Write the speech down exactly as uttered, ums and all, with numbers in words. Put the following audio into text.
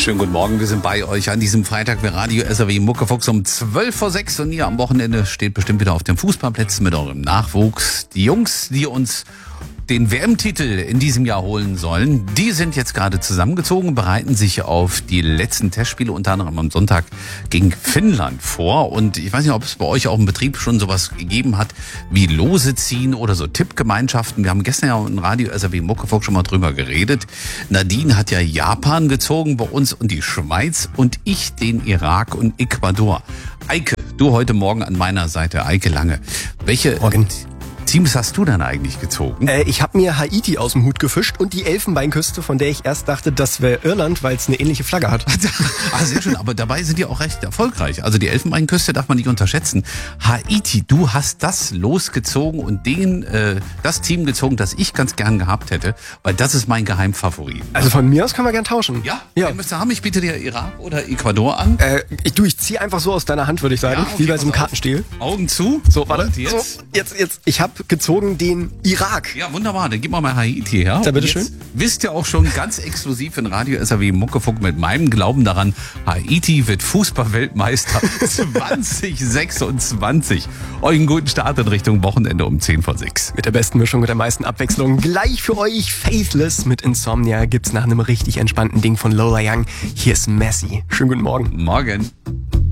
Schönen guten Morgen, wir sind bei euch an diesem Freitag bei Radio S R W Muckefuchs um zwölf vor sechs und ihr am Wochenende steht bestimmt wieder auf den Fußballplätzen mit eurem Nachwuchs. Die Jungs, die uns den W M-Titel in diesem Jahr holen sollen, die sind jetzt gerade zusammengezogen, bereiten sich auf die letzten Testspiele, unter anderem am Sonntag gegen Finnland vor. Und ich weiß nicht, ob es bei euch auch im Betrieb schon sowas gegeben hat, wie Lose ziehen oder so Tippgemeinschaften. Wir haben gestern ja in Radio S R W Muckefuchs schon mal drüber geredet. Nadine hat ja Japan gezogen bei uns und die Schweiz und ich den Irak und Ecuador. Eike, du heute Morgen an meiner Seite, Eike Lange. Welche Morgen. Teams hast du dann eigentlich gezogen? Äh, ich habe mir Haiti aus dem Hut gefischt und die Elfenbeinküste, von der ich erst dachte, das wäre Irland, weil es eine ähnliche Flagge hat. Ah, sehr schön, aber dabei sind die auch recht erfolgreich. Also die Elfenbeinküste darf man nicht unterschätzen. Haiti, du hast das losgezogen und den, äh, das Team gezogen, das ich ganz gern gehabt hätte, weil das ist mein Geheimfavorit. Also von mir aus können wir gern tauschen. Ja? Ja. Wen müsst ihr haben? Ich biete dir Irak oder Ecuador an. Äh, ich, du, ich zieh einfach so aus deiner Hand, würde ich sagen, Ja, okay, wie bei so einem pass auf. Kartenspiel. Augen zu. So, warte. Und jetzt? So, jetzt, jetzt. Ich habe gezogen den Irak. Ja, wunderbar. Dann gib mal mal Haiti her. Ja, Und bitteschön. jetzt wisst ihr auch schon ganz exklusiv in Radio S R W Muckefuck mit meinem Glauben daran, Haiti wird Fußballweltmeister zwanzig sechsundzwanzig. Euch einen guten Start in Richtung Wochenende um zehn vor sechs. Mit der besten Mischung, mit der meisten Abwechslung. Gleich für euch Faithless mit Insomnia gibt's nach einem richtig entspannten Ding von Lola Young. Hier ist Messi. Schönen guten Morgen. Morgen.